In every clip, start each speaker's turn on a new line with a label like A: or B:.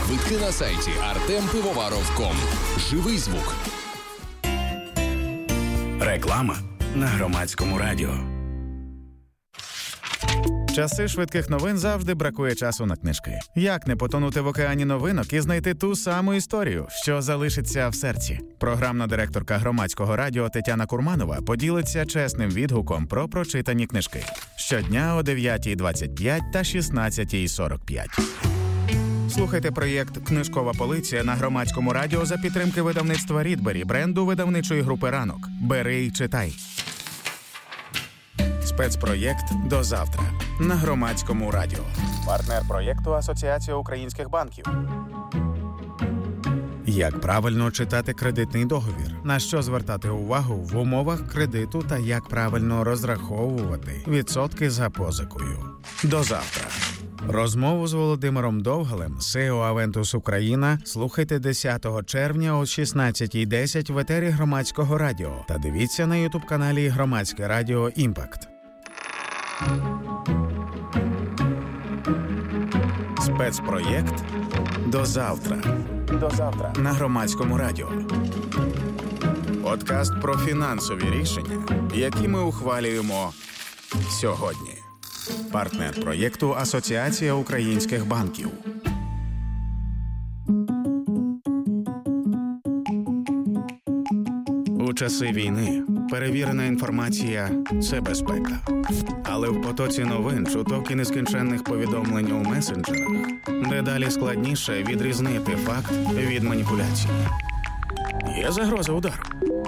A: Квитки на сайті artempivovаров.com. Живий звук.
B: Реклама на Громадському радіо.
C: Часи швидких новин завжди бракує часу на книжки. Як не потонути в океані новинок і знайти ту саму історію, що залишиться в серці? Програмна директорка Громадського радіо Тетяна Курманова поділиться чесним відгуком про прочитані книжки. Щодня о 9:25 та 16:45. Слухайте проєкт «Книжкова полиця» на Громадському радіо за підтримки видавництва «Рідбері», бренду видавничої групи «Ранок». Бери й читай. Спецпроєкт «До завтра» на Громадському радіо. Партнер проєкту Асоціація українських банків. Як правильно читати кредитний договір? На що звертати увагу в умовах кредиту та як правильно розраховувати відсотки за позикою? До завтра. Розмову з Володимиром Довгалем, CEO Aventus Україна, слухайте 10 червня о 16:10 в етері Громадського радіо та дивіться на ютуб-каналі Громадське радіо «Імпакт». Спецпроєкт «До завтра». До завтра на Громадському радіо. Подкаст про фінансові рішення, які ми ухвалюємо сьогодні. Партнер проєкту Асоціація українських банків. У часи війни перевірена інформація – це безпека. Але в потоці новин, чуток і нескінченних повідомлень у месенджерах дедалі складніше відрізнити факт від маніпуляції. Є загроза удару.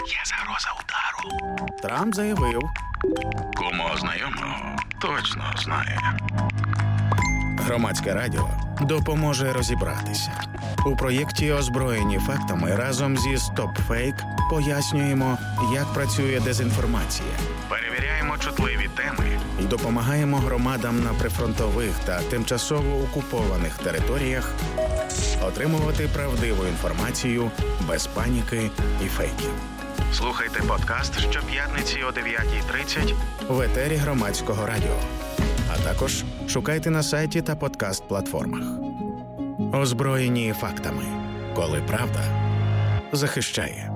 C: Трамп заявив.
B: Кому знайомого точно знає.
C: Громадське радіо допоможе розібратися. У проєкті «Озброєні фактами» разом зі «Стоп-фейк» пояснюємо, як працює дезінформація.
B: Перевіряємо чутливі теми
C: І допомагаємо громадам на прифронтових та тимчасово окупованих територіях отримувати правдиву інформацію без паніки і фейків.
B: Слухайте подкаст щоп'ятниці о 9:30
C: В етері Громадського радіо. А також шукайте на сайті та подкаст-платформах. Озброєні фактами. Коли правда захищає.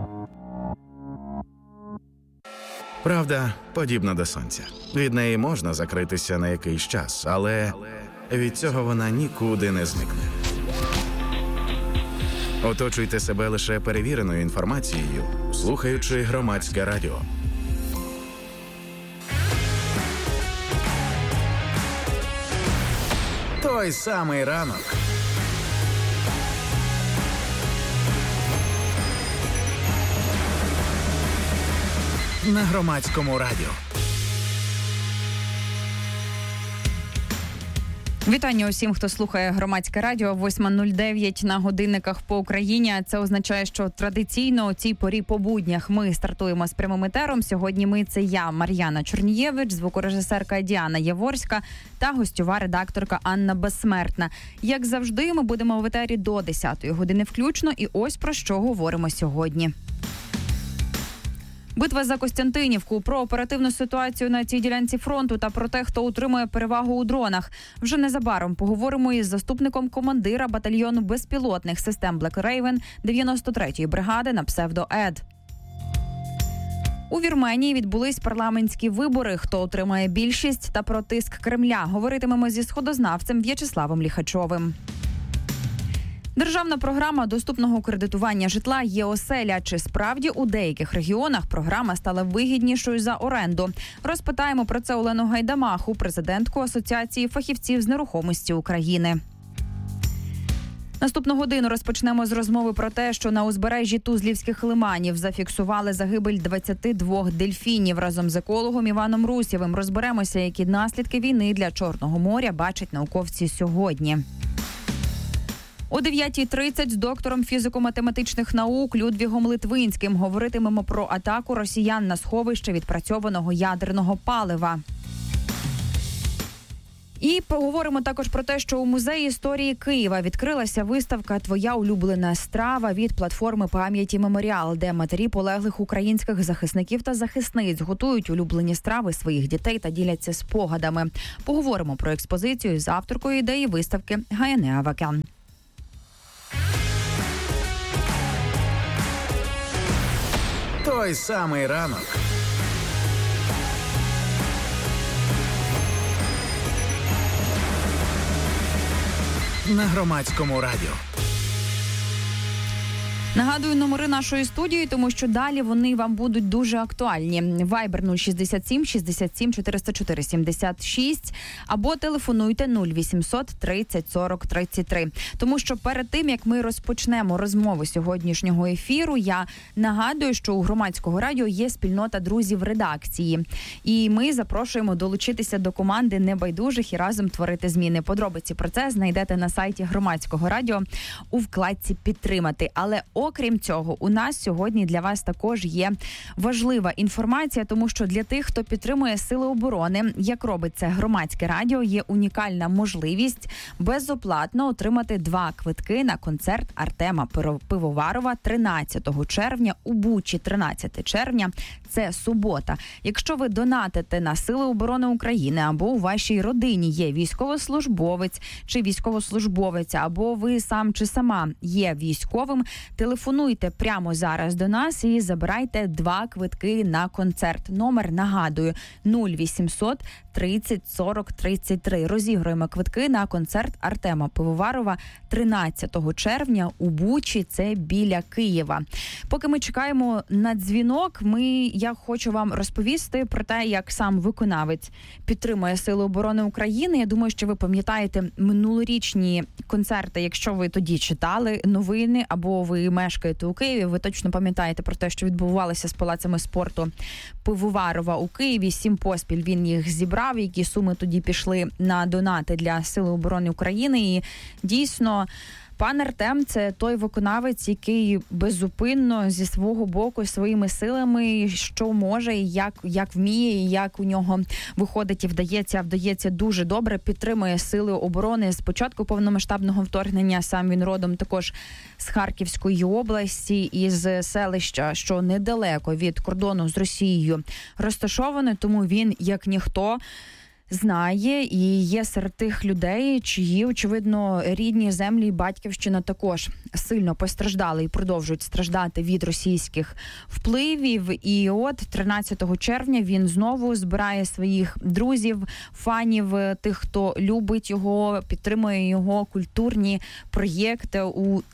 C: Правда подібна до сонця. Від неї можна закритися на якийсь час, але від цього вона нікуди не зникне. Оточуйте себе лише перевіреною інформацією, слухаючи Громадське радіо. Той самий ранок. На Громадському радіо.
D: Вітання усім, хто слухає Громадське радіо. 8:09 на годинниках по Україні. Це означає, що традиційно у цій порі по буднях ми стартуємо з прямим етером. Сьогодні це я, Мар'яна Чорнієвич, звукорежисерка Діана Яворська та гостьова редакторка Анна Безсмертна. Як завжди, ми будемо в етері до 10-ї години включно. І ось про що говоримо сьогодні. Битва за Костянтинівку, про оперативну ситуацію на цій ділянці фронту та про те, хто утримує перевагу у дронах. Вже незабаром поговоримо із заступником командира батальйону безпілотних систем Black Raven 93-ї бригади на псевдо Ед. У Вірменії відбулись парламентські вибори. Хто отримає більшість та про тиск Кремля. Говоритимемо зі сходознавцем В'ячеславом Ліхачовим. Державна програма доступного кредитування житла «Є-оселя». Чи справді у деяких регіонах програма стала вигіднішою за оренду? Розпитаємо про це Олену Гайдамаху, президентку Асоціації фахівців з нерухомості України. Наступну годину розпочнемо з розмови про те, що на узбережжі Тузлівських лиманів зафіксували загибель 22 дельфінів. Разом з екологом Іваном Русєвим розберемося, які наслідки війни для Чорного моря бачать науковці сьогодні. О 9:30 з доктором фізико-математичних наук Людвігом Литвинським говоритимемо про атаку росіян на сховище відпрацьованого ядерного палива. І поговоримо також про те, що у Музеї історії Києва відкрилася виставка «Твоя улюблена страва» від платформи пам'яті «Меморіал», де матері полеглих українських захисників та захисниць готують улюблені страви своїх дітей та діляться спогадами. Поговоримо про експозицію з авторкою ідеї виставки Гаянеа Вакян.
C: Той самий ранок. На Громадському радіо.
D: Нагадую номери нашої студії, тому що далі вони вам будуть дуже актуальні. Viber 067 67 404 76 або телефонуйте 0800 30 40 33. Тому що перед тим, як ми розпочнемо розмову сьогоднішнього ефіру, я нагадую, що у Громадського радіо є спільнота друзів редакції. І ми запрошуємо долучитися до команди небайдужих і разом творити зміни. Подробиці про це знайдете на сайті Громадського радіо у вкладці «Підтримати». Але окрім цього, у нас сьогодні для вас також є важлива інформація, тому що для тих, хто підтримує Сили оборони, як робить це Громадське радіо, є унікальна можливість безоплатно отримати 2 квитки на концерт Артема Пивоварова 13 червня у Бучі. 13 червня – це субота. Якщо ви донатите на Сили оборони України або у вашій родині є військовослужбовець чи військовослужбовиця, або ви сам чи сама є військовим, телефонуйте прямо зараз до нас і забирайте 2 квитки на концерт. Номер, нагадую, 0800 30 40 33. Розігруємо квитки на концерт Артема Пивоварова 13 червня у Бучі, це біля Києва. Поки ми чекаємо на дзвінок, я хочу вам розповісти про те, як сам виконавець підтримує Сили оборони України. Я думаю, що ви пам'ятаєте минулорічні концерти, якщо ви тоді читали новини або ви мешкаєте у Києві, ви точно пам'ятаєте про те, що відбувалося з палацами спорту Пивоварова у Києві. 7 поспіль він їх зібрав, які суми тоді пішли на донати для Сили оборони України. І дійсно, пан Артем – це той виконавець, який беззупинно зі свого боку, своїми силами, що може, і як вміє, і як у нього виходить і вдається дуже добре, підтримує Сили оборони з початку повномасштабного вторгнення. Сам він родом також з Харківської області, із селища, що недалеко від кордону з Росією розташоване, тому він, як ніхто, знає і є серед тих людей, чиї, очевидно, рідні землі і батьківщина також сильно постраждали і продовжують страждати від російських впливів. І от 13 червня він знову збирає своїх друзів, фанів, тих, хто любить його, підтримує його культурні проєкти.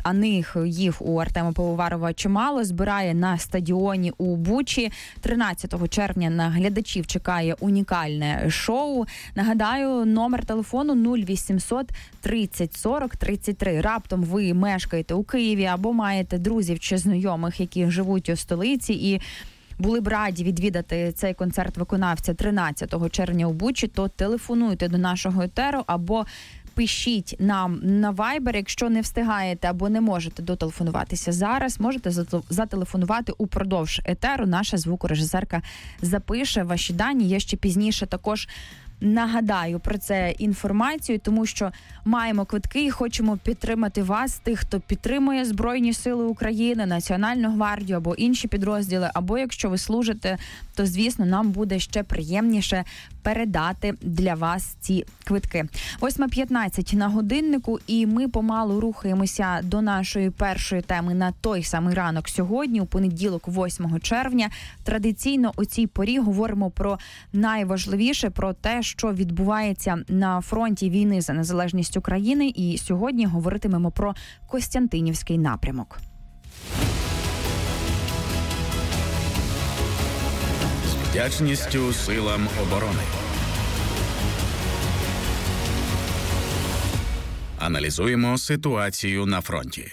D: Їх у Артема Пивоварова чимало. Збирає на стадіоні у Бучі. 13 червня на глядачів чекає унікальне шоу. Нагадаю, номер телефону 0800 30 40 33. Раптом ви мешкаєте у Києві або маєте друзів чи знайомих, які живуть у столиці і були б раді відвідати цей концерт виконавця 13 червня у Бучі, то телефонуйте до нашого етеру або пишіть нам на Viber. Якщо не встигаєте або не можете дотелефонуватися зараз, можете зателефонувати упродовж етеру. Наша звукорежисерка запише ваші дані. Я ще пізніше також нагадаю про це інформацію, тому що маємо квитки і хочемо підтримати вас, тих, хто підтримує Збройні Сили України, Національну гвардію або інші підрозділи, або якщо ви служите, то, звісно, нам буде ще приємніше передати для вас ці квитки. 8:15 на годиннику, і ми помалу рухаємося до нашої першої теми на той самий ранок сьогодні, у понеділок, 8 червня. Традиційно у цій порі говоримо про найважливіше, про те, що відбувається на фронті війни за незалежність України. І сьогодні говоритимемо про Костянтинівський напрямок.
C: З вдячністю силам оборони. Аналізуємо ситуацію на фронті.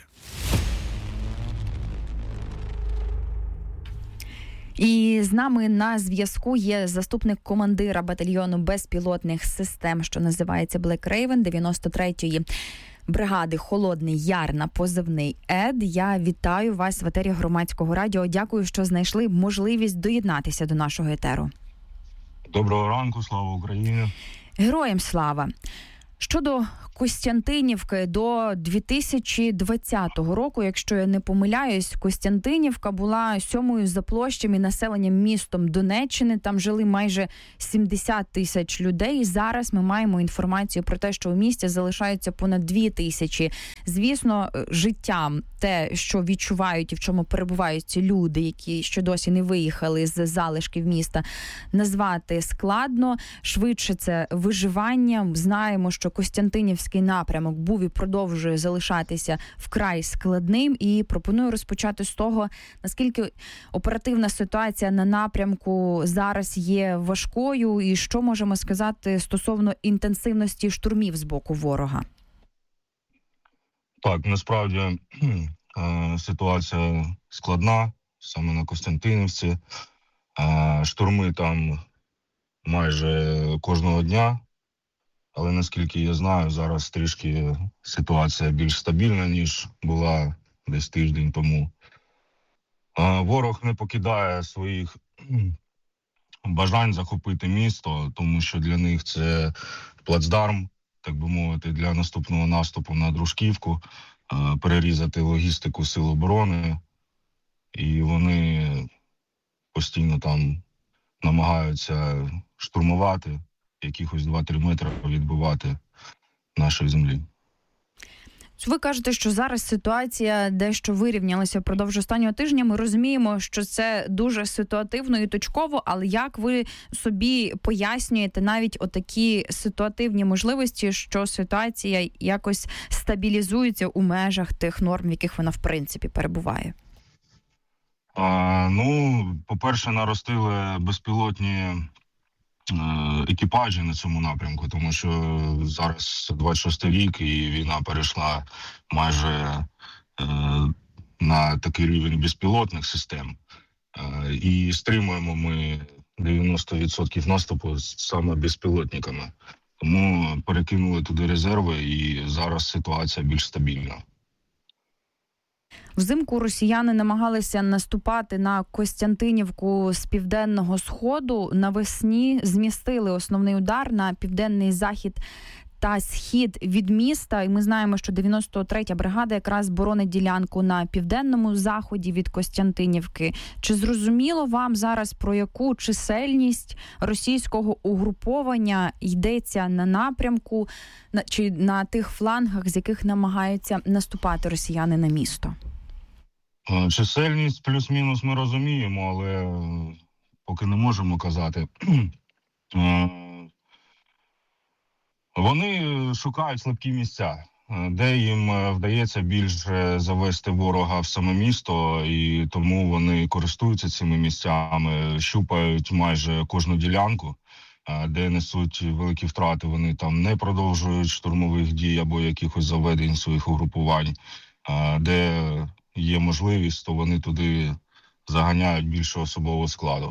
D: І з нами на зв'язку є заступник командира батальйону безпілотних систем, що називається Black Raven, 93-ї бригади Холодний Яр на позивний ЕД. Я вітаю вас в етері Громадського радіо. Дякую, що знайшли можливість доєднатися до нашого етеру.
E: Доброго ранку, слава Україні.
D: Героям слава. Щодо Костянтинівки до 2020 року, якщо я не помиляюсь, Костянтинівка була 7-ю за площами населенням містом Донеччини. Там жили майже 70 тисяч людей. Зараз ми маємо інформацію про те, що у місті залишаються понад 2 тисячі. Звісно, життям те, що відчувають і в чому перебувають ці люди, які ще досі не виїхали з залишків міста, назвати складно. Швидше це виживання. Знаємо, що Костянтинівський напрямок був і продовжує залишатися вкрай складним. І пропоную розпочати з того, наскільки оперативна ситуація на напрямку зараз є важкою і що можемо сказати стосовно інтенсивності штурмів з боку ворога.
E: Так, насправді ситуація складна, саме на Костянтинівці. Штурми там майже кожного дня, але наскільки я знаю, зараз трішки ситуація більш стабільна, ніж була десь тиждень тому. Ворог не покидає своїх бажань захопити місто, тому що для них це плацдарм, так би мовити, для наступного наступу на Дружківку, перерізати логістику Сил оборони, і вони постійно там намагаються штурмувати, якихось 2-3 метри відбивати нашої землі.
D: Ви кажете, що зараз ситуація дещо вирівнялася впродовж останнього тижня. Ми розуміємо, що це дуже ситуативно і точково, але як ви собі пояснюєте навіть отакі ситуативні можливості, що ситуація якось стабілізується у межах тих норм, в яких вона в принципі перебуває?
E: По-перше, наростили безпілотні екіпажі на цьому напрямку, тому що зараз 26-й рік і війна перейшла майже на такий рівень безпілотних систем. І стримуємо ми 90% наступу саме безпілотниками. Тому перекинули туди резерви і зараз ситуація більш стабільна.
D: Взимку росіяни намагалися наступати на Костянтинівку з південного сходу. Навесні змістили основний удар на південний захід та схід від міста. І ми знаємо, що 93-я бригада якраз боронить ділянку на південному заході від Костянтинівки. Чи зрозуміло вам зараз, про яку чисельність російського угруповання йдеться на напрямку чи на тих флангах, з яких намагаються наступати росіяни на місто?
E: Чисельність плюс-мінус ми розуміємо, але поки не можемо казати. Вони шукають слабкі місця, де їм вдається більше завести ворога в саме місто, і тому вони користуються цими місцями, щупають майже кожну ділянку, де несуть великі втрати. Вони там не продовжують штурмових дій або якихось заведень своїх угрупувань, де є можливість, то вони туди заганяють більше особового складу.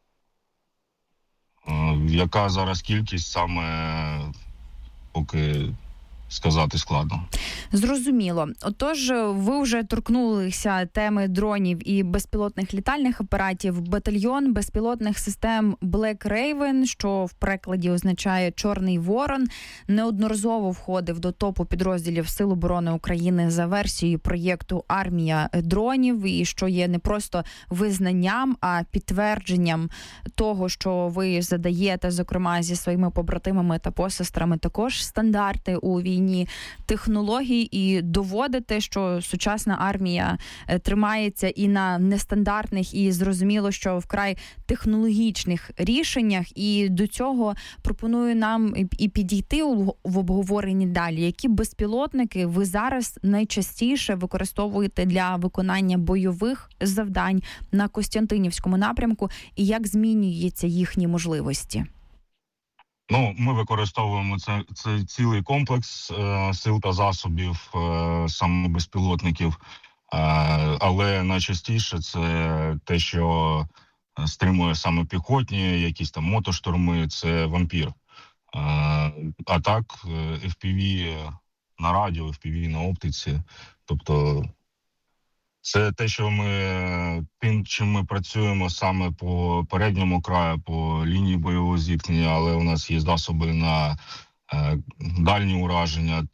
E: Яка зараз кількість, саме поки сказати складно.
D: Зрозуміло. Отож, ви вже торкнулися теми дронів і безпілотних літальних апаратів. Батальйон безпілотних систем Black Raven, що в перекладі означає «Чорний ворон», неодноразово входив до топу підрозділів Сил оборони України за версією проєкту «Армія дронів», і що є не просто визнанням, а підтвердженням того, що ви задаєте, зокрема, зі своїми побратимами та посестрами також стандарти у війні технологій, і доводите, що сучасна армія тримається і на нестандартних, і зрозуміло, що вкрай технологічних рішеннях, і до цього пропоную нам і підійти в обговоренні далі. Які безпілотники ви зараз найчастіше використовуєте для виконання бойових завдань на Костянтинівському напрямку, і як змінюються їхні можливості?
E: Ми використовуємо це цілий комплекс сил та засобів, саме безпілотників, але найчастіше це те, що стримує саме піхотні, якісь там мотоштурми, це вампір. А так, FPV на радіо, FPV на оптиці, тобто це те, що тим, чим ми працюємо саме по передньому краю, по лінії бойового зіткнення, але у нас є засоби на дальні ураження,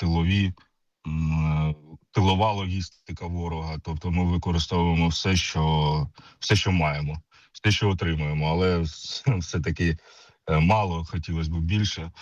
E: тилова логістика ворога. Тобто ми використовуємо все, що маємо, все, що отримуємо, але все-таки мало, хотілося б більше.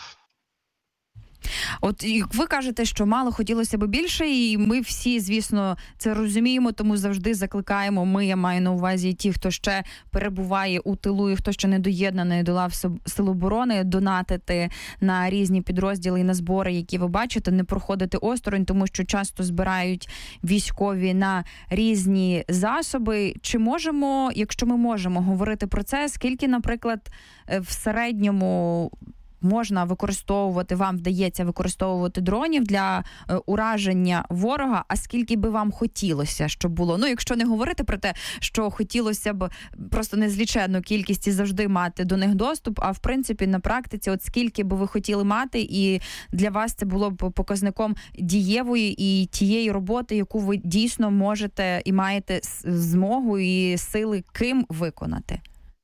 D: От як ви кажете, що мало, хотілося б більше, і ми всі, звісно, це розуміємо, тому завжди закликаємо, я маю на увазі ті, хто ще перебуває у тилу і хто ще не доєднаний до лав Сил оборони, донатити на різні підрозділи і на збори, які ви бачите, не проходити осторонь, тому що часто збирають військові на різні засоби. Чи можемо, якщо ми можемо говорити про це, скільки, наприклад, в середньому можна використовувати, вам вдається використовувати дронів для ураження ворога, а скільки би вам хотілося, щоб було? Ну, якщо не говорити про те, що хотілося б просто незліченну кількість і завжди мати до них доступ, а в принципі на практиці, от скільки би ви хотіли мати, і для вас це було б показником дієвої і тієї роботи, яку ви дійсно можете і маєте змогу і сили ким виконати?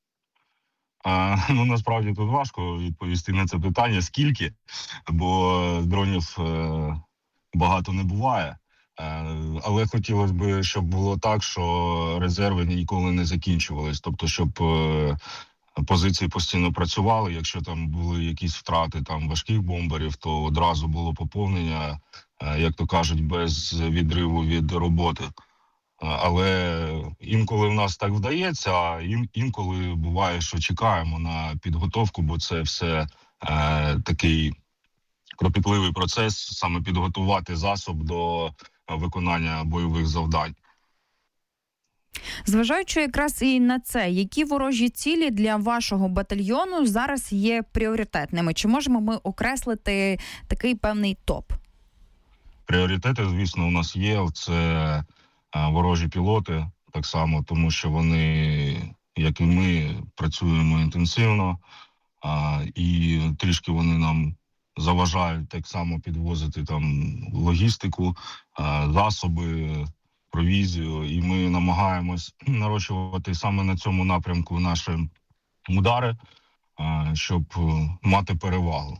E: Насправді тут важко відповісти на це питання, скільки, бо дронів багато не буває. Але хотілося б, щоб було так, що резерви ніколи не закінчувались. Тобто, щоб позиції постійно працювали. Якщо там були якісь втрати там важких бомберів, то одразу було поповнення, як то кажуть, без відриву від роботи. Але інколи в нас так вдається, а інколи буває, що чекаємо на підготовку, бо це все такий кропітливий процес, саме підготувати засоб до виконання бойових завдань.
D: Зважаючи якраз і на це, які ворожі цілі для вашого батальйону зараз є пріоритетними? Чи можемо ми окреслити такий певний топ?
E: Пріоритети, звісно, у нас є. Це ворожі пілоти, так само, тому що вони, як і ми, працюємо інтенсивно, і трішки вони нам заважають так само підвозити там логістику, засоби, провізію, і ми намагаємось нарощувати саме на цьому напрямку наші удари, щоб мати перевагу.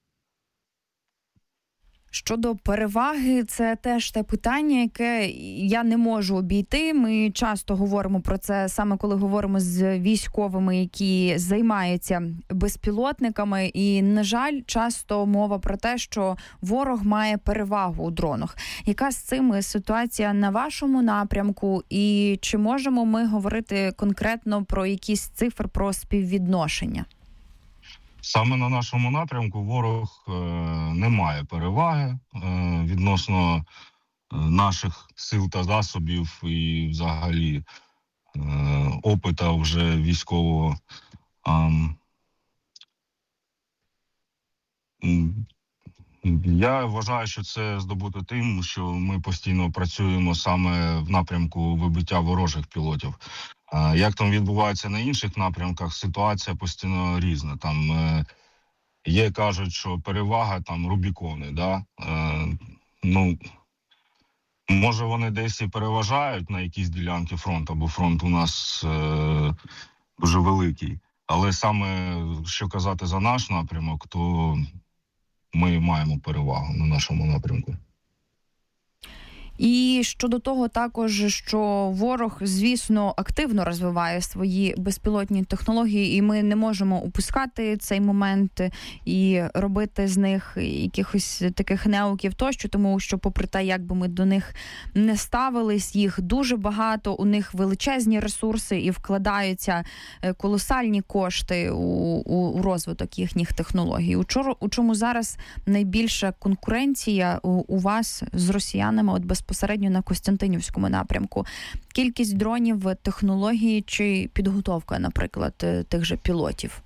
D: Щодо переваги, це теж те питання, яке я не можу обійти. Ми часто говоримо про це, саме коли говоримо з військовими, які займаються безпілотниками. І, на жаль, часто мова про те, що ворог має перевагу у дронах. Яка з цим ситуація на вашому напрямку? І чи можемо ми говорити конкретно про якісь цифри, про співвідношення?
E: Саме на нашому напрямку ворог не має переваги відносно наших сил та засобів і взагалі опита вже військового. Я вважаю, що це здобуто тим, що ми постійно працюємо саме в напрямку вибиття ворожих пілотів. Як там відбувається на інших напрямках, ситуація постійно різна. Там є, кажуть, що перевага там Рубікони, да? Може вони десь і переважають на якісь ділянки фронту, бо фронт у нас дуже великий. Але саме, що казати за наш напрямок, то ми маємо перевагу на нашому напрямку.
D: І щодо того також, що ворог, звісно, активно розвиває свої безпілотні технології, і ми не можемо упускати цей момент і робити з них якихось таких неуків тощо, тому що попри те, як би ми до них не ставились, їх дуже багато, у них величезні ресурси і вкладаються колосальні кошти у розвиток їхніх технологій. У чому зараз найбільша конкуренція у вас з росіянами от безпосередньо на Костянтинівському напрямку? Кількість дронів, технології чи підготовка, наприклад, тих же пілотів?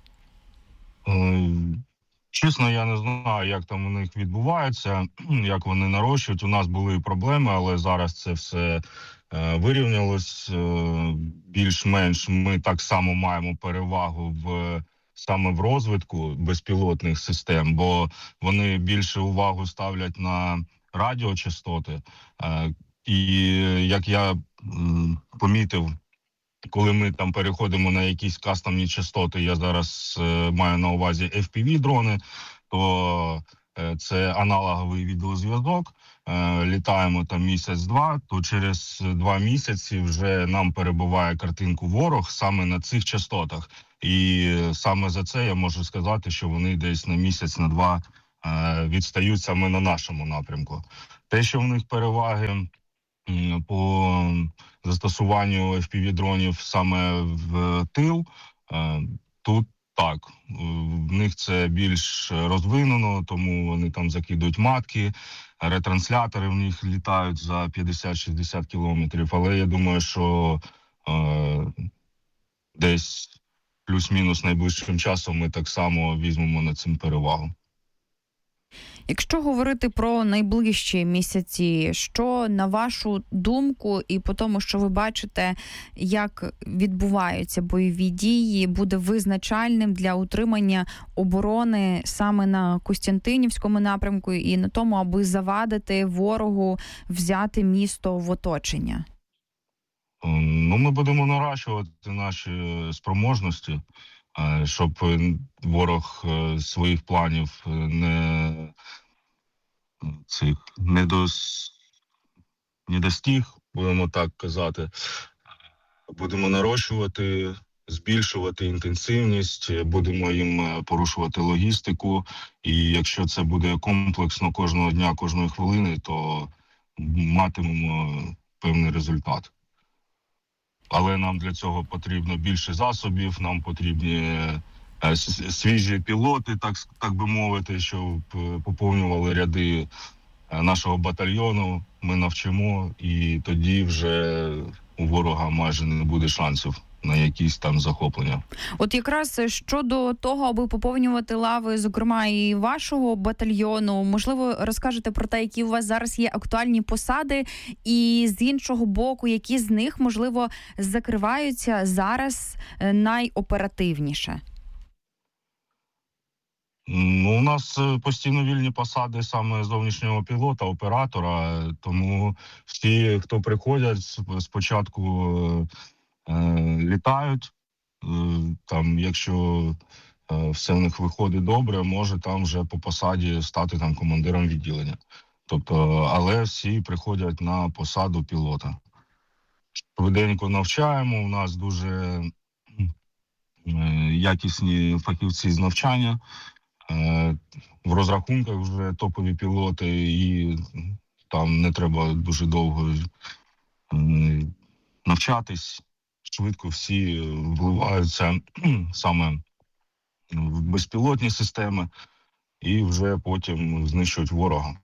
E: Чесно, я не знаю, як там у них відбувається, як вони нарощують. У нас були проблеми, але зараз це все вирівнялось. Більш-менш ми так само маємо перевагу саме в розвитку безпілотних систем, бо вони більше увагу ставлять на радіочастоти. І як я помітив, коли ми там переходимо на якісь кастомні частоти, я зараз маю на увазі FPV-дрони, то це аналоговий відеозв'язок, літаємо там місяць-два, то через 2 місяці вже нам перебиває картинку ворог саме на цих частотах. І саме за це я можу сказати, що вони десь на місяць, на 2 відстають саме на нашому напрямку. Те, що в них переваги по застосуванню FPV-дронів саме в тил, тут так, в них це більш розвинено, тому вони там закидують матки, ретранслятори в них літають за 50-60 кілометрів, але я думаю, що десь плюс-мінус найближчим часом ми так само візьмемо над цим перевагу.
D: Якщо говорити про найближчі місяці, що, на вашу думку, і по тому, що ви бачите, як відбуваються бойові дії, буде визначальним для утримання оборони саме на Костянтинівському напрямку і на тому, аби завадити ворогу взяти місто в оточення?
E: Ми будемо наращувати наші спроможності, щоб ворог своїх планів не достиг, будемо так казати. Будемо нарощувати, збільшувати інтенсивність, будемо їм порушувати логістику. І якщо це буде комплексно кожного дня, кожної хвилини, то матимемо певний результат. Але нам для цього потрібно більше засобів, нам потрібні свіжі пілоти, так би мовити, щоб поповнювали ряди нашого батальйону. Ми навчимо, і тоді вже у ворога майже не буде шансів на якісь там захоплення.
D: От якраз щодо того, аби поповнювати лави, зокрема і вашого батальйону, можливо, розкажете про те, які у вас зараз є актуальні посади, і з іншого боку, які з них, можливо, закриваються зараз найоперативніше?
E: У нас постійно вільні посади саме зовнішнього пілота, оператора, тому всі, хто приходять, спочатку літають. Там, якщо все в них виходить добре, може там вже по посаді стати там командиром відділення. Тобто, але всі приходять на посаду пілота. Швиденько навчаємо, у нас дуже якісні фахівці з навчання. В розрахунках вже топові пілоти, і там не треба дуже довго навчатись. Швидко всі вливаються саме в безпілотні системи і вже потім знищують ворога.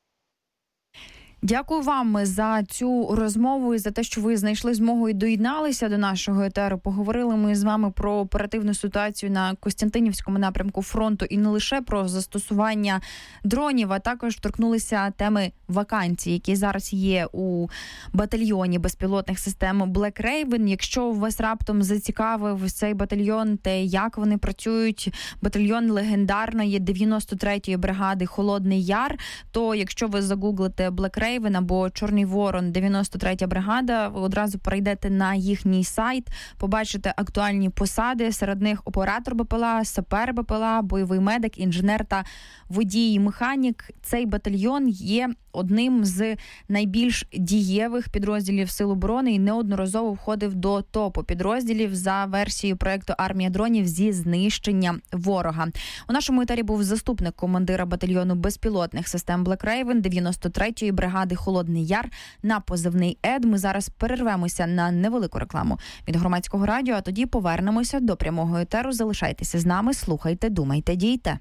D: Дякую вам за цю розмову і за те, що ви знайшли змогу і доєдналися до нашого етеру. Поговорили ми з вами про оперативну ситуацію на Костянтинівському напрямку фронту і не лише про застосування дронів, а також торкнулися теми вакансій, які зараз є у батальйоні безпілотних систем Black Raven. Якщо вас раптом зацікавив цей батальйон, те, як вони працюють, батальйон легендарної 93-ї бригади Холодний Яр, то якщо ви загуглите Black Raven або Чорний Ворон, 93-я бригада, ви одразу перейдете на їхній сайт, побачите актуальні посади, серед них оператор БПЛА, сапер БПЛА, бойовий медик, інженер та водій, механік. Цей батальйон є одним з найбільш дієвих підрозділів Сил оборони і неодноразово входив до топу підрозділів за версією проєкту «Армія дронів» зі знищення ворога. У нашому етері був заступник командира батальйону безпілотних систем Black Raven 93-ї бригади Холодний Яр на позивний ЕД. Ми зараз перервемося на невелику рекламу від Громадського радіо, а тоді повернемося до прямого етеру. Залишайтеся з нами, слухайте, думайте, дійте.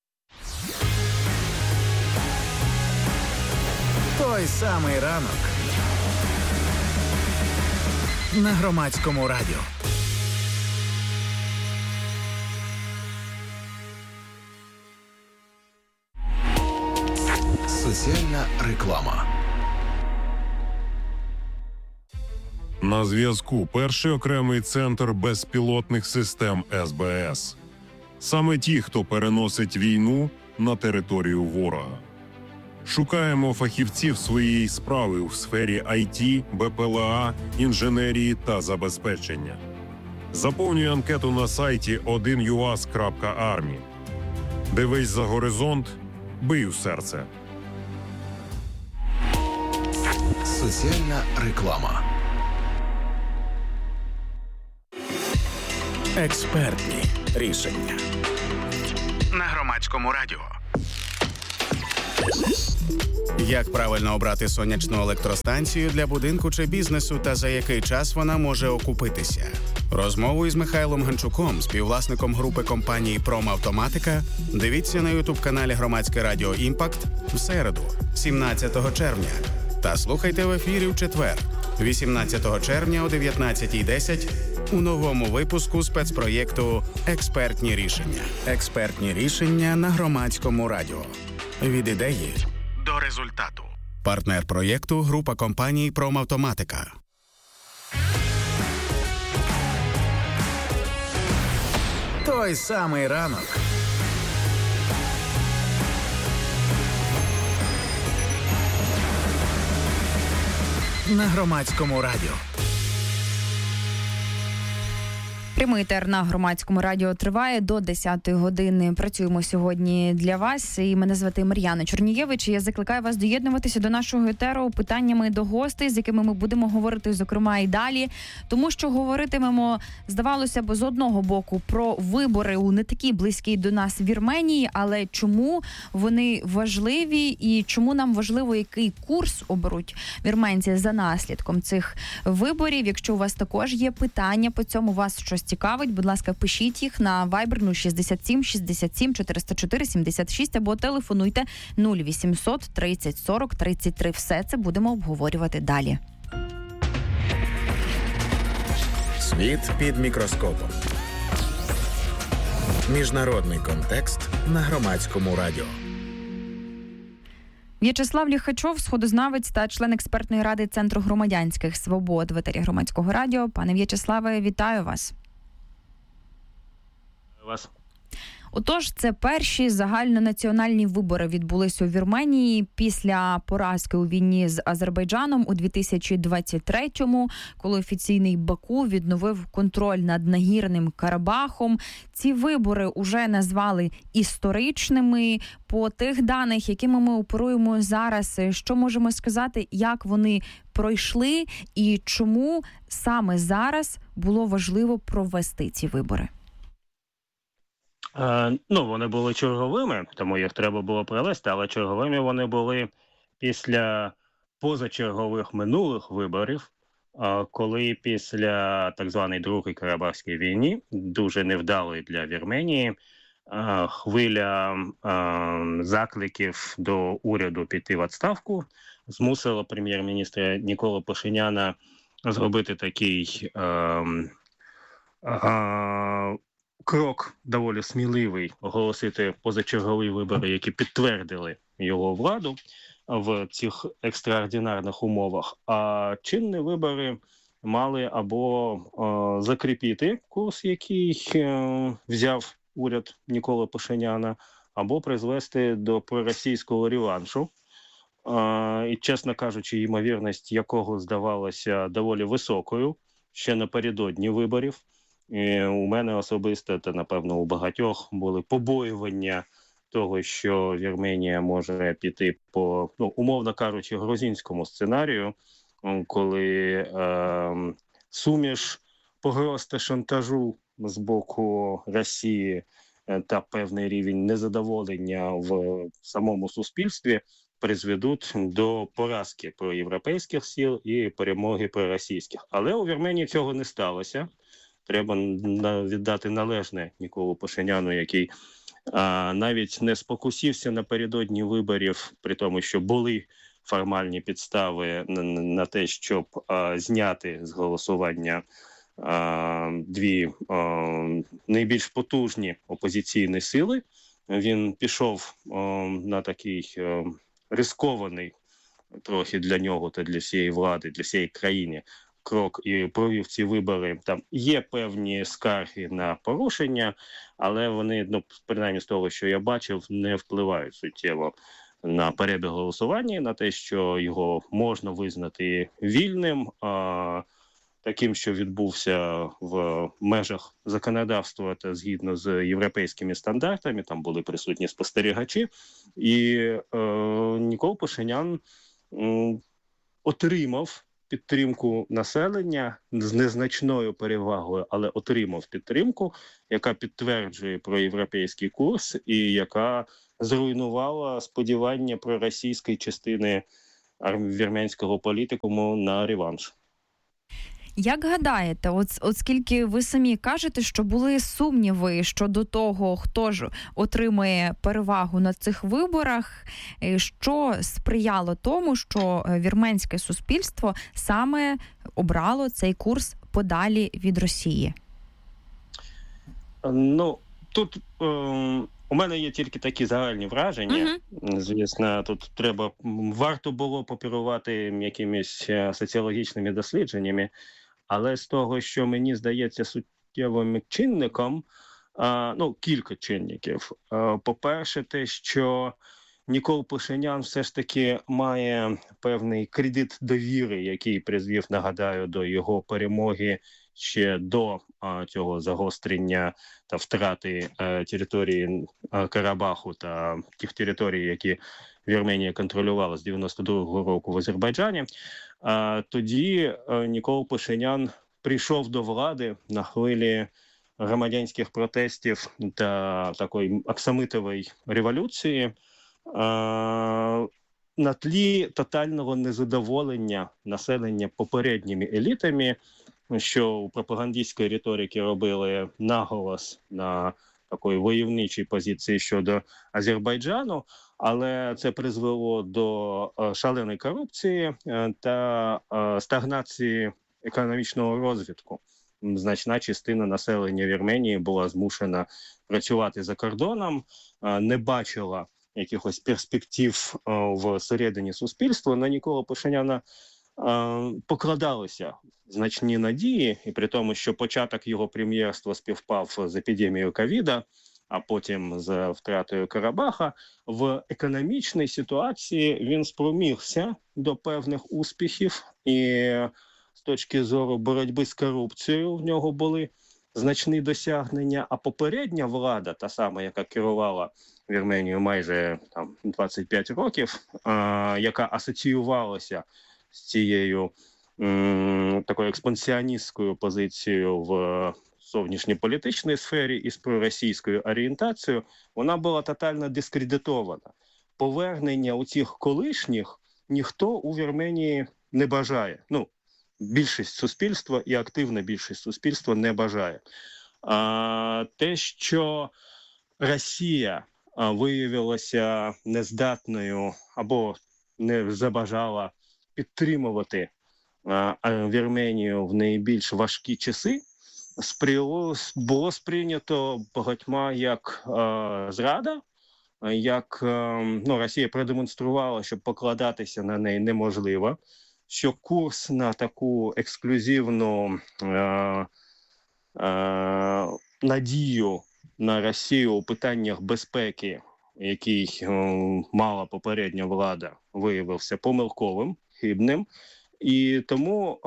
C: Той самий ранок на Громадському радіо.
A: Соціальна реклама.
F: На зв'язку перший окремий центр безпілотних систем СБС. Саме ті, хто переносить війну на територію ворога. Шукаємо фахівців своєї справи у сфері IT, БПЛА, інженерії та забезпечення. Заповнюй анкету на сайті 1uas.army. Дивись за горизонт Бий у серце.
A: Соціальна реклама.
C: Експертні рішення.
B: На Громадському радіо.
C: Як правильно обрати сонячну електростанцію для будинку чи бізнесу та за який час вона може окупитися? Розмову із Михайлом Ганчуком, співвласником групи компанії «Промавтоматика», дивіться на ютуб-каналі Громадське радіо «Імпакт» в середу, 17 червня. Та слухайте в ефірі в четвер, 18 червня о 19:10 у новому випуску спецпроєкту «Експертні рішення». Експертні рішення на Громадському радіо. Від ідеї
B: До результату.
C: партнер проєкту група компаній «Промавтоматика». Той самий ранок. На Громадському радіо.
D: Прямий етер на Громадському радіо триває до 10-ї години. Працюємо сьогодні для вас. І мене звати Мар'яна Чорнієвич. І я закликаю вас доєднуватися до нашого етеру питаннями до гостей, з якими ми будемо говорити, зокрема, і далі. Тому що говоритимемо, здавалося б, з одного боку про вибори у не такій близькій до нас Вірменії, але чому вони важливі і чому нам важливо, який курс оберуть вірменці за наслідком цих виборів. Якщо у вас також є питання по цьому, вас щось цікавить, будь ласка, пишіть їх на Viber 067 67 404 76 або телефонуйте 0800 30 40 33. Все це будемо обговорювати далі.
C: Світ під мікроскопом. Міжнародний контекст на Громадському радіо.
D: В'ячеслав Ліхачов, сходознавець та член експертної ради Центру громадянських свобод в етері Громадського радіо. Пане В'ячеславе, вітаю вас. Отож, це перші загальнонаціональні вибори відбулись у Вірменії після поразки у війні з Азербайджаном у 2023-му, коли офіційний Баку відновив контроль над Нагірним Карабахом. Ці вибори уже назвали історичними. По тих даних, якими ми оперуємо зараз, що можемо сказати, як вони пройшли і чому саме зараз було важливо провести ці вибори?
G: Вони були черговими, тому їх треба було провести, але черговими вони були після позачергових минулих виборів, коли після так званої Другої Карабахської війни, дуже невдалої для Вірменії, хвиля закликів до уряду піти в відставку змусила прем'єр-міністра Ніколу Пашиняна зробити такий крок доволі сміливий, оголосити позачергові вибори, які підтвердили його владу в цих екстраординарних умовах. А чинні вибори мали або закріпити курс, який взяв уряд Ніколи Пашиняна, або призвести до проросійського реваншу. І, чесно кажучи, ймовірність якого здавалася доволі високою ще напередодні виборів. І у мене особисто, та, напевно, у багатьох були побоювання того, що Вірменія може піти по, умовно кажучи, грузинському сценарію, коли суміш погроз та шантажу з боку Росії та певний рівень незадоволення в самому суспільстві призведуть до поразки проєвропейських сил і перемоги проросійських. Але у Вірменії цього не сталося. Треба віддати належне Ніколу Пашиняну, який навіть не спокусився напередодні виборів, при тому, що були формальні підстави на те, щоб зняти з голосування дві найбільш потужні опозиційні сили. Він пішов на такий рискований трохи для нього та для всієї влади, для всієї країни крок і провів ці вибори. Там є певні скарги на порушення, але вони, принаймні з того, що я бачив, не впливають суттєво на перебіг голосування, на те, що його можна визнати вільним, таким, що відбувся в межах законодавства та згідно з європейськими стандартами, там були присутні спостерігачі, і Нікол Пашинян отримав підтримку населення з незначною перевагою, але отримав підтримку, яка підтверджує проєвропейський курс і яка зруйнувала сподівання проросійської частини вірменського політикуму на реванш.
D: Як гадаєте, оскільки ви самі кажете, що були сумніви щодо того, хто ж отримає перевагу на цих виборах, що сприяло тому, що вірменське суспільство саме обрало цей курс подалі від Росії?
G: Ну, тут у мене є тільки такі загальні враження. Звісно, тут варто було попірувати якимись соціологічними дослідженнями, але з того, що мені здається суттєвим чинником, кілька чинників. По-перше, те, що Нікол Пашинян все ж таки має певний кредит довіри, який призвів, нагадаю, до його перемоги ще до цього загострення та втрати території Карабаху та тих територій, які Вірменія контролювала з 92-го року в Азербайджані. Тоді Нікол Пашинян прийшов до влади на хвилі громадянських протестів та такої оксамитової революції на тлі тотального незадоволення населення попередніми елітами, що у пропагандистської риторики робили наголос на такої войовничій позиції щодо Азербайджану, але це призвело до шаленої корупції та стагнації економічного розвитку. Значна частина населення Вірменії була змушена працювати за кордоном, не бачила якихось перспектив всередині суспільства. На Нікола Пашиняна покладалися значні надії, і при тому, що початок його прем'єрства співпав з епідемією ковіда, а потім з втратою Карабаха, в економічній ситуації він спромігся до певних успіхів, і з точки зору боротьби з корупцією в нього були значні досягнення, а попередня влада, та сама, яка керувала Вірменією майже 25 років, яка асоціювалася з цією такою експансіоністською позицією в зовнішньополітичній сфері і з проросійською орієнтацією, вона була тотально дискредитована. Повернення у цих колишніх ніхто у Вірменії не бажає. Більшість суспільства і активна більшість суспільства не бажає. Те, що Росія виявилася нездатною або не забажала підтримувати Вірменію в найбільш важкі часи, було сприйнято багатьма як зрада, як Росія продемонструвала, що покладатися на неї неможливо, що курс на таку ексклюзивну надію на Росію у питаннях безпеки, який мала попередня влада, виявився помилковим, хибним. І тому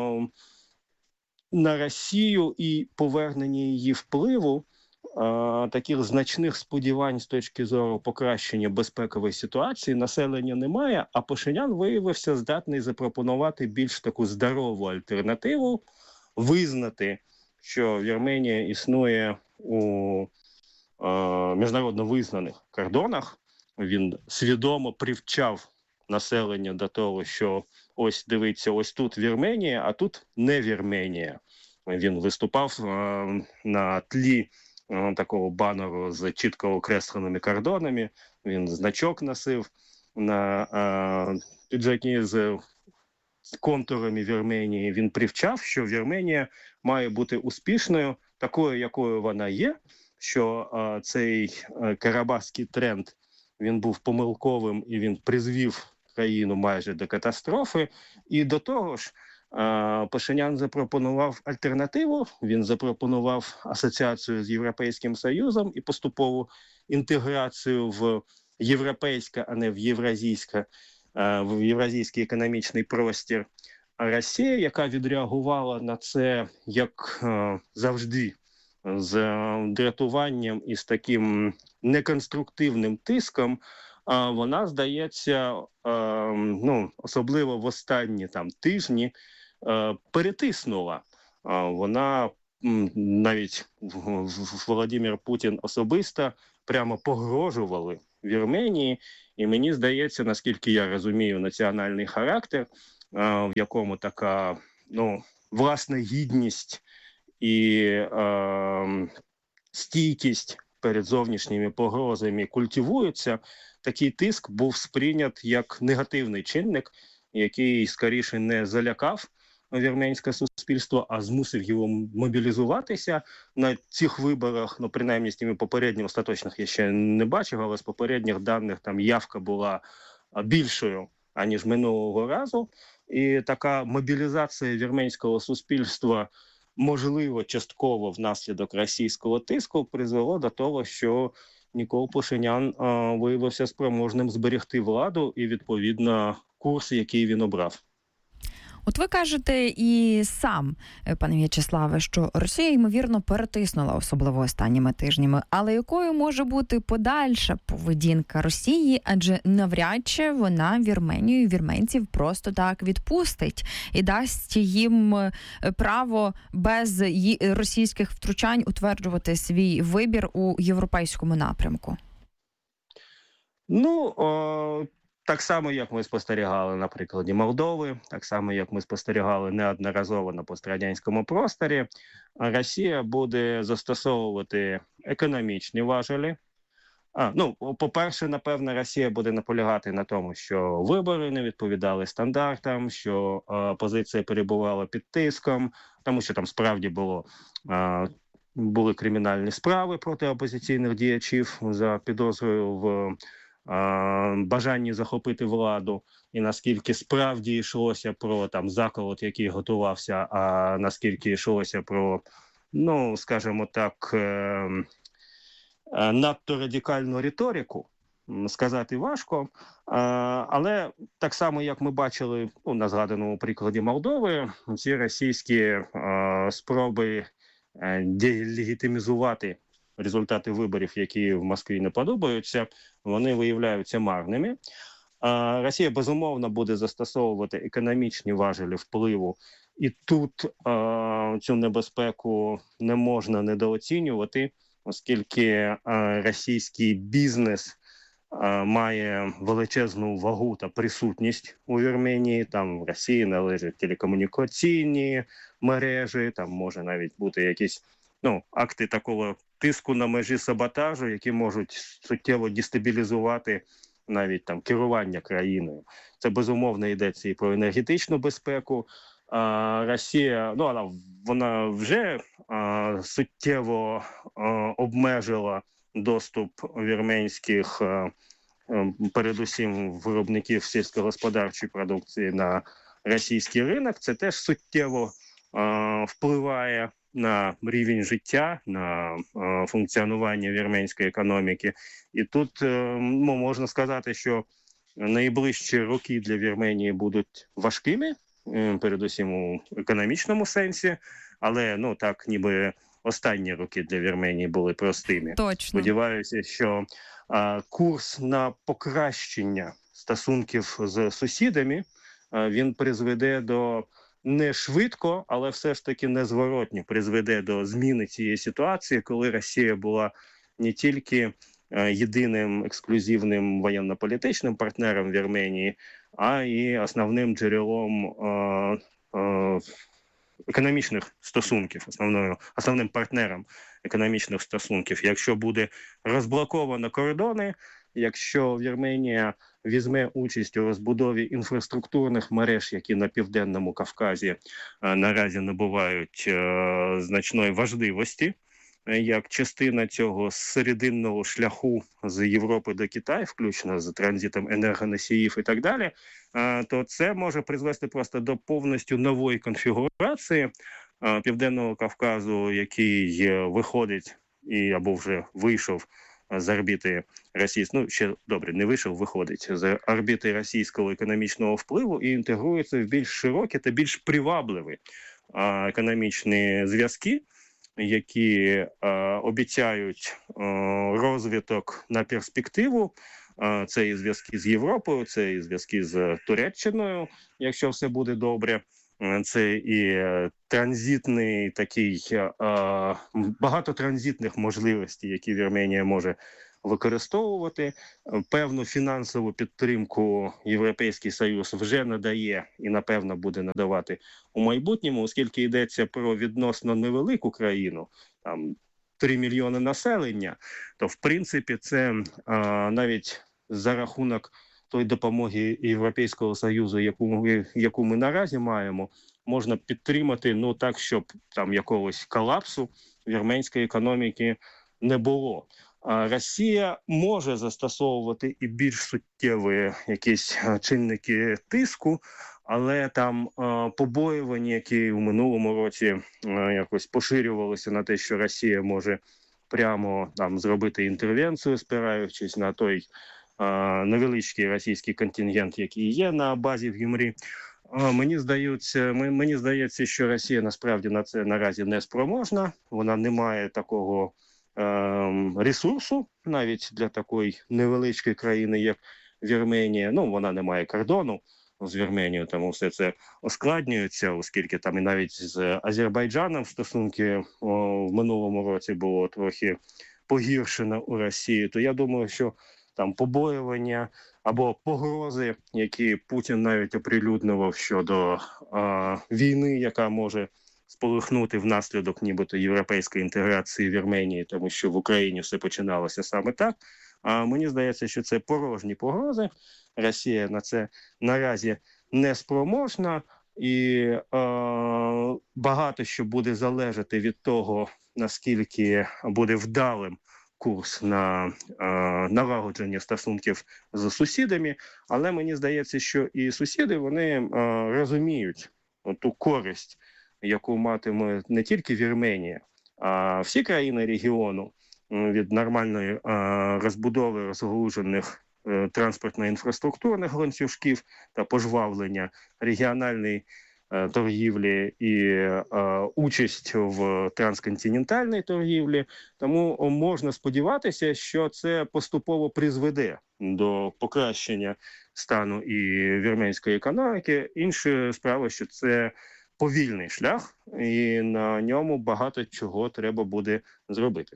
G: на Росію і повернення її впливу таких значних сподівань з точки зору покращення безпекової ситуації населення немає, а Пашинян виявився здатний запропонувати більш таку здорову альтернативу, визнати, що Вірменія існує у міжнародно визнаних кордонах. Він свідомо привчав населення до того, що ось дивіться, ось тут Вірменія, а тут не Вірменія. Він виступав на тлі такого банеру з чітко окресленими кордонами. Він значок носив на піджакі з контурами Вірменії. Він привчав, що Вірменія має бути успішною, такою, якою вона є, що цей карабахський тренд, він був помилковим і він призвів країну майже до катастрофи. І до того ж, Пашинян запропонував альтернативу, він запропонував асоціацію з Європейським Союзом і поступову інтеграцію в європейське, а не в євразійський економічний простір. Росія, яка відреагувала на це, як завжди, з дратуванням і з таким неконструктивним тиском, вона, здається, особливо в останні тижні, перетиснула. Вона навіть Володимир Путін особисто прямо погрожували Вірменії. І мені здається, наскільки я розумію національний характер, в якому така власна гідність і стійкість перед зовнішніми погрозами культивується, такий тиск був сприйнят як негативний чинник, який скоріше не залякав вірменське суспільство, а змусив його мобілізуватися на цих виборах. Принаймні з тими попередніми, остаточних я ще не бачив, але з попередніх даних там явка була більшою, аніж минулого разу. І така мобілізація вірменського суспільства, можливо, частково внаслідок російського тиску, призвело до того, що Нікол Пашинян виявився спроможним зберегти владу і, відповідно, курс, який він обрав.
D: От ви кажете і сам, пане В'ячеславе, що Росія, ймовірно, перетиснула, особливо останніми тижнями. Але якою може бути подальша поведінка Росії? Адже навряд чи вона Вірменію і вірменців просто так відпустить і дасть їм право без російських втручань утверджувати свій вибір у європейському напрямку.
G: Так само, як ми спостерігали на прикладі Молдови, так само, як ми спостерігали неодноразово на пострадянському просторі, Росія буде застосовувати економічні важелі. По-перше, напевно, Росія буде наполягати на тому, що вибори не відповідали стандартам, що опозиція перебувала під тиском, тому що там справді були кримінальні справи проти опозиційних діячів за підозрою в бажанні захопити владу, і наскільки справді йшлося про заколот, який готувався, а наскільки йшлося про, скажімо так, надто радикальну риторику, сказати важко. Але так само, як ми бачили на згаданому прикладі Молдови, ці російські спроби делегітимізувати результати виборів, які в Москві не подобаються, вони виявляються марними. Росія, безумовно, буде застосовувати економічні важелі впливу. І тут цю небезпеку не можна недооцінювати, оскільки російський бізнес має величезну вагу та присутність у Вірменії. Там в Росії належать телекомунікаційні мережі, там може навіть бути якісь акти такого тиску на межі саботажу, які можуть суттєво дестабілізувати навіть керування країною. Це, безумовно, йдеться і про енергетичну безпеку. Росія, вона вже суттєво обмежила доступ вірменських, передусім виробників сільськогосподарчої продукції на російський ринок. Це теж суттєво впливає на рівень життя, на функціонування вірменської економіки. І тут можна сказати, що найближчі роки для Вірменії будуть важкими, передусім у економічному сенсі, але так ніби останні роки для Вірменії були простими.
D: Точно.
G: Сподіваюся, що курс на покращення стосунків з сусідами, він призведе до не швидко, але все ж таки незворотньо призведе до зміни цієї ситуації, коли Росія була не тільки єдиним ексклюзивним воєнно-політичним партнером Вірменії, а і основним джерелом економічних стосунків, основним партнером економічних стосунків. Якщо буде розблоковано кордони, якщо Вірменія візьме участь у розбудові інфраструктурних мереж, які на Південному Кавказі наразі набувають значної важливості, як частина цього серединного шляху з Європи до Китаю, включно з транзитом енергоносіїв і так далі, то це може призвести просто до повністю нової конфігурації Південного Кавказу, який виходить або вже вийшов з орбіти ще добре, не вийшов, виходить з орбіти російського економічного впливу і інтегрується в більш широкі та більш привабливі економічні зв'язки, які обіцяють розвиток на перспективу. Це і зв'язки з Європою, це і зв'язки з Туреччиною, якщо все буде добре. Це і транзитний такий, багато транзитних можливостей, які Вірменія може використовувати. Певну фінансову підтримку Європейський Союз вже надає і, напевно, буде надавати у майбутньому, оскільки йдеться про відносно невелику країну, там 3 мільйони населення, то, в принципі, це навіть за рахунок тої допомоги Європейського Союзу, яку ми наразі маємо, можна підтримати, так, щоб там якогось колапсу вірменської економіки не було. Росія може застосовувати і більш суттєві якісь чинники тиску, але там побоювання, які у минулому році якось поширювалися на те, що Росія може прямо там зробити інтервенцію, спираючись на той невеличкий російський контингент, який є на базі в Гюмрі. Мені здається, що Росія насправді на це наразі не спроможна. Вона не має такого ресурсу навіть для такої невеличкої країни, як Вірменія. Вона не має кордону з Вірменією, тому все це ускладнюється, оскільки там і навіть з Азербайджаном стосунки в минулому році було трохи погіршено у Росії. То я думаю, що там побоювання або погрози, які Путін навіть оприлюднював щодо війни, яка може спалахнути внаслідок нібито європейської інтеграції Вірменії, тому що в Україні все починалося саме так. Мені здається, що це порожні погрози. Росія на це наразі не спроможна, і багато що буде залежати від того, наскільки буде вдалим курс на налагодження стосунків з сусідами, але мені здається, що і сусіди, вони розуміють ту користь, яку матиме не тільки Вірменія, а всі країни регіону від нормальної розбудови розгалужених транспортно-інфраструктурних ланцюжків та пожвавлення регіональної торгівлі і участь в трансконтинентальній торгівлі. Тому можна сподіватися, що це поступово призведе до покращення стану і вірменської економіки. Інша справа, що це повільний шлях, і на ньому багато чого треба буде зробити.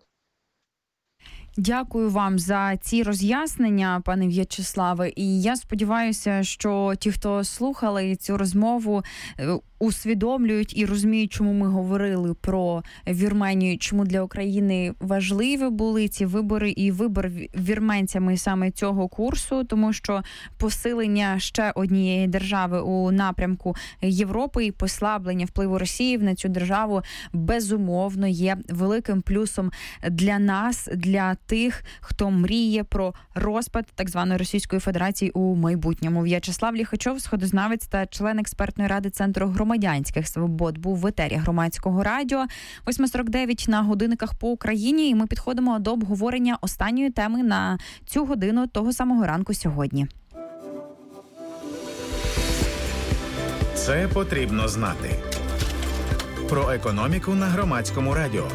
D: Дякую вам за ці роз'яснення, пане В'ячеславе. І я сподіваюся, що ті, хто слухали цю розмову, усвідомлюють і розуміють, чому ми говорили про Вірменію, чому для України важливі були ці вибори і вибір вірменцями саме цього курсу, тому що посилення ще однієї держави у напрямку Європи і послаблення впливу Росії на цю державу безумовно є великим плюсом для нас, для тих, хто мріє про розпад так званої Російської Федерації у майбутньому. В'ячеслав Ліхачов, сходознавець та член експертної ради Центру громадянських свобод, був в етері Громадського радіо. 8:49 на годинниках по Україні, і ми підходимо до обговорення останньої теми на цю годину того самого ранку сьогодні.
C: Це потрібно знати. Про економіку на Громадському радіо.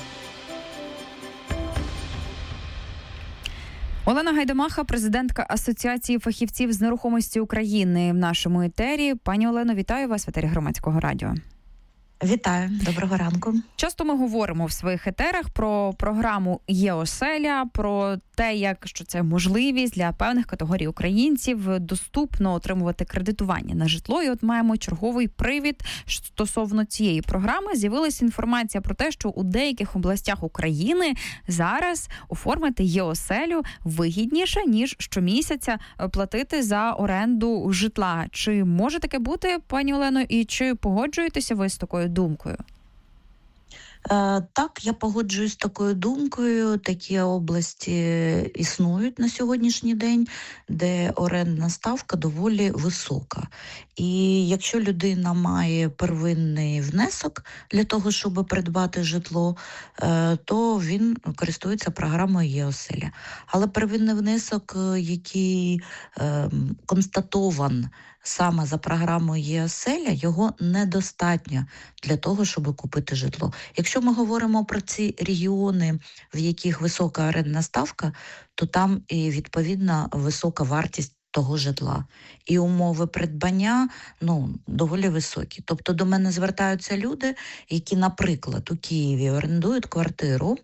D: Олена Гайдамаха, президентка Асоціації фахівців з нерухомості України, в нашому етері. Пані Олено, вітаю вас в етері Громадського радіо.
H: Вітаю, доброго ранку.
D: Часто ми говоримо в своїх етерах про програму «Є-оселя», про те, як що це можливість для певних категорій українців доступно отримувати кредитування на житло. І от маємо черговий привід стосовно цієї програми. З'явилася інформація про те, що у деяких областях України зараз оформити «Є-оселю» вигідніше, ніж щомісяця платити за оренду житла. Чи може таке бути, пані Олено, і чи погоджуєтеся ви з такою думкою?
H: Так, я погоджуюсь з такою думкою. Такі області існують на сьогоднішній день, де орендна ставка доволі висока. І якщо людина має первинний внесок для того, щоб придбати житло, то він користується програмою ЄОселя. Але первинний внесок, який констатован саме за програмою ЄОселя, його недостатньо для того, щоб купити житло. Якщо ми говоримо про ці регіони, в яких висока орендна ставка, то там і відповідно висока вартість того житла. І умови придбання, доволі високі. Тобто до мене звертаються люди, які, наприклад, у Києві орендують квартиру,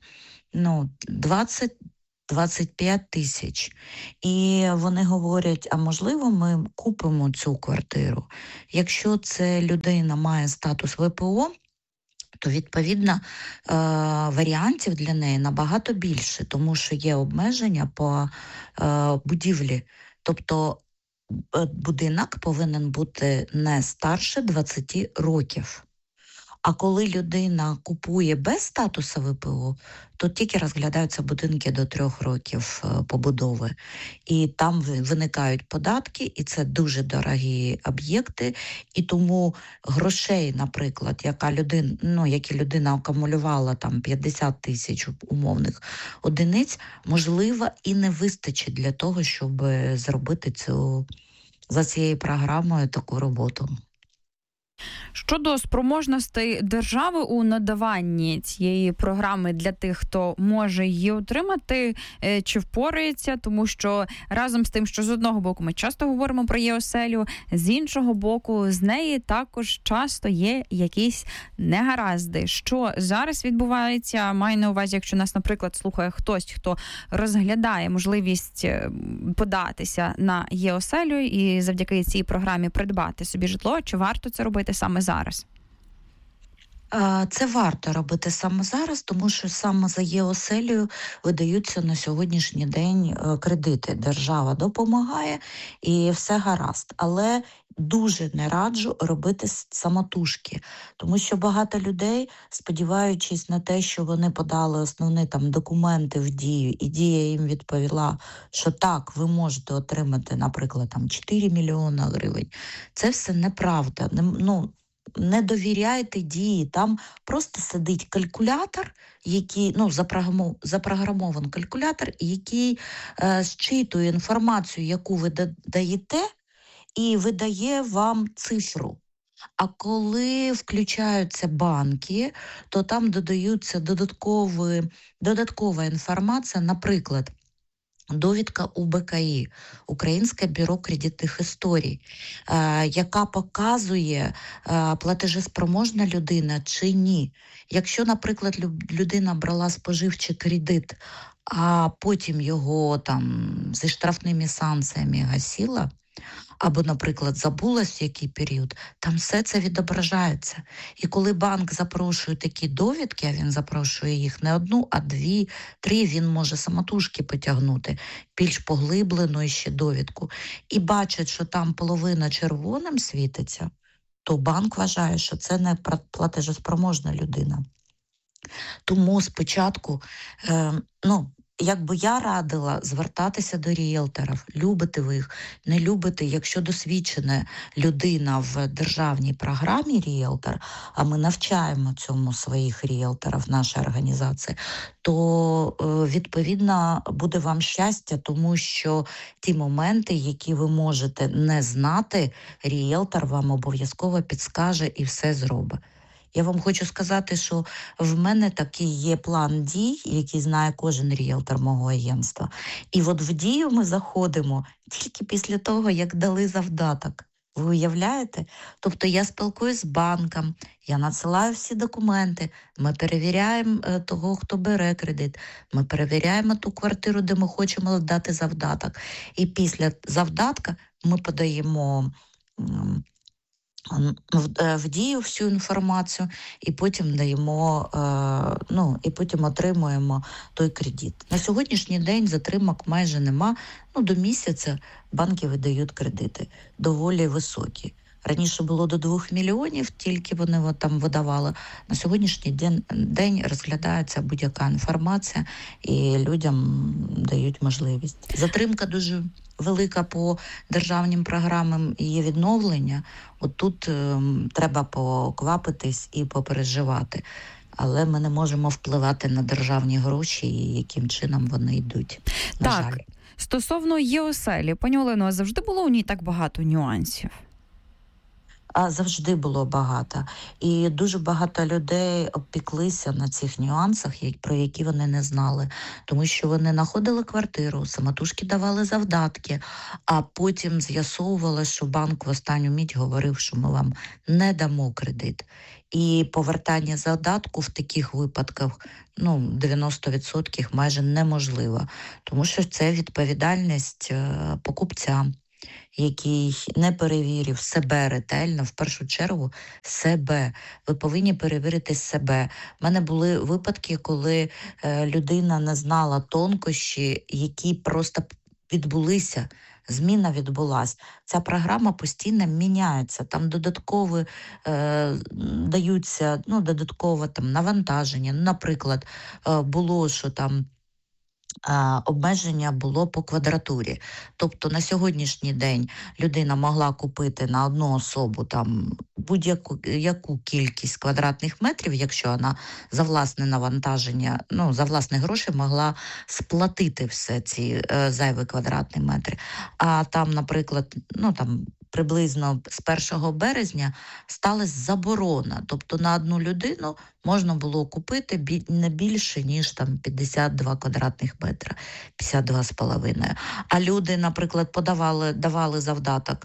H: 20-25 тисяч. І вони говорять, а можливо ми купимо цю квартиру. Якщо це людина має статус ВПО, то, відповідно, варіантів для неї набагато більше, тому що є обмеження по будівлі. Тобто будинок повинен бути не старше 20 років. А коли людина купує без статусу ВПО, то тільки розглядаються будинки до 3 років побудови. І там виникають податки, і це дуже дорогі об'єкти. І тому грошей, наприклад, які людина акумулювала там 50 тисяч умовних одиниць, можливо, і не вистачить для того, щоб зробити за цією програмою таку роботу.
D: Щодо спроможностей держави у надаванні цієї програми для тих, хто може її отримати, чи впорається, тому що разом з тим, що з одного боку ми часто говоримо про ЄОселю, з іншого боку з неї також часто є якісь негаразди. Що зараз відбувається? Маю на увазі, якщо нас, наприклад, слухає хтось, хто розглядає можливість податися на ЄОселю і завдяки цій програмі придбати собі житло, чи варто це робити саме зараз?
H: Це варто робити саме зараз, тому що саме за ЄОселею видаються на сьогоднішній день кредити. Держава допомагає і все гаразд. Але дуже не раджу робити самотужки, тому що багато людей, сподіваючись на те, що вони подали основні документи в Дію, і Дія їм відповіла, що так, ви можете отримати, наприклад, 4 мільйони гривень. Це все неправда. Не довіряйте Дії, там просто сидить калькулятор, який, запрограмований калькулятор, який зчитує інформацію, яку ви даєте, і видає вам цифру. А коли включаються банки, то там додаються додаткова інформація, наприклад, довідка УБКІ, Українське бюро кредитних історій, яка показує, платежеспроможна людина чи ні. Якщо, наприклад, людина брала споживчий кредит, а потім його зі штрафними санкціями гасила, або, наприклад, забулась в який період, там все це відображається. І коли банк запрошує такі довідки, а він запрошує їх не одну, а 2, 3, він може самотужки потягнути, більш поглиблену ще довідку, і бачить, що там половина червоним світиться, то банк вважає, що це не платежеспроможна людина. Тому спочатку, якби я радила звертатися до ріелторів, любите ви їх, не любите, якщо досвідчена людина в державній програмі ріелтор, а ми навчаємо цьому своїх ріелторів, наша організація, то відповідно буде вам щастя, тому що ті моменти, які ви можете не знати, ріелтор вам обов'язково підскаже і все зробить. Я вам хочу сказати, що в мене такий є план дій, який знає кожен ріелтор мого агентства. І от в Дію ми заходимо тільки після того, як дали завдаток. Ви уявляєте? Тобто я спілкуюсь з банком, я надсилаю всі документи, ми перевіряємо того, хто бере кредит, ми перевіряємо ту квартиру, де ми хочемо дати завдаток. І після завдатка ми подаємо в Дію всю інформацію і потім і потім отримуємо той кредит. На сьогоднішній день затримок майже нема. До місяця банки видають кредити доволі високі. Раніше було до 2 мільйонів, тільки вони там видавали. На сьогоднішній день розглядається будь-яка інформація і людям дають можливість. Затримка дуже велика по державним програмам і є відновлення. От тут треба поквапитись і попереживати. Але ми не можемо впливати на державні гроші і яким чином вони йдуть. На жаль.
D: Стосовно ЄОСЕЛі, пані Олено, а завжди було у ній так багато нюансів?
H: А завжди було багато. І дуже багато людей обпіклися на цих нюансах, про які вони не знали. Тому що вони знаходили квартиру, самотужки давали завдатки, а потім з'ясовували, що банк в останню мить говорив, що ми вам не дамо кредит. І повертання завдатку в таких випадках, 90% майже неможливо. Тому що це відповідальність покупця, який не перевірив себе ретельно, в першу чергу себе. Ви повинні перевірити себе. У мене були випадки, коли людина не знала тонкощі, які просто відбулися. Зміна відбулась. Ця програма постійно міняється. Там додаткові даються, додаткове навантаження. Наприклад, було, що там обмеження було по квадратурі. Тобто на сьогоднішній день людина могла купити на одну особу там будь-яку кількість квадратних метрів, якщо вона за власне навантаження, за власні гроші могла сплатити все ці зайві квадратні метри. А там, наприклад, приблизно з 1 березня сталася заборона. Тобто на одну людину можна було купити не більше, ніж 52 квадратних метра, 52,5. А люди, наприклад, давали завдаток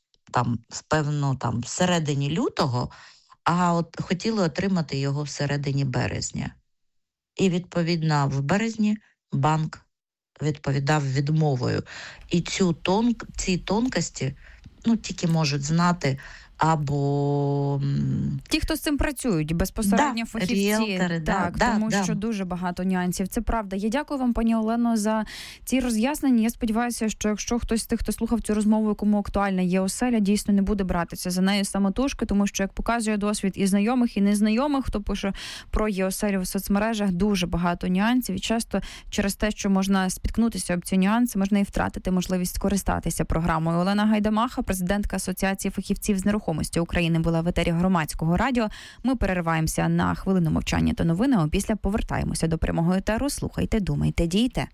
H: в середині лютого, а от хотіли отримати його в середині березня. І, відповідно, в березні банк відповідав відмовою. І ці тонкості тільки можуть знати або
D: ті, хто з цим працюють, безпосередньо фахівці.
H: Ріелтори,
D: тому що дуже багато нюансів. Це правда. Я дякую вам, пані Олено, за ці роз'яснення. Я сподіваюся, що якщо хтось з тих, хто слухав цю розмову, кому актуальна ЄОСЕЛя, дійсно не буде братися за нею самотужки, тому що, як показує досвід і знайомих, і незнайомих, хто пише про ЄОСЕЛю в соцмережах, дуже багато нюансів. І часто через те, що можна спіткнутися об ці нюанси, можна і втратити можливість скористатися програмою. Олена Гайдамаха, президентка Асоціації фахівців з нерухомості України, була в етері Громадського радіо. Ми перериваємося на хвилину мовчання та новини, а після повертаємося до прямого етеру. Слухайте, думайте, дійте.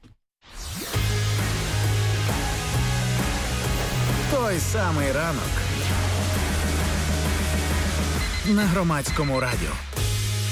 C: Той самий ранок на Громадському радіо.